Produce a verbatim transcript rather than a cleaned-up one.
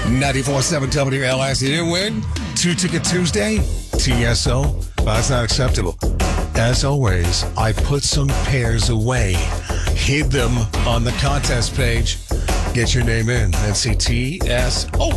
ninety-four point seven W L S. You didn't win? Two Ticket Tuesday? T S O? Well, that's not acceptable. As always, I put some pairs away. Hid them on the contest page. Get your name in and see T S O.